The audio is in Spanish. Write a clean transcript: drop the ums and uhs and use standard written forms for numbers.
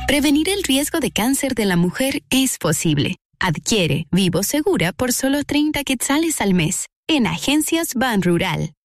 Prevenir el riesgo de cáncer de la mujer es posible. Adquiere Vivo Segura por solo 30 quetzales al mes en Agencias Ban Rural.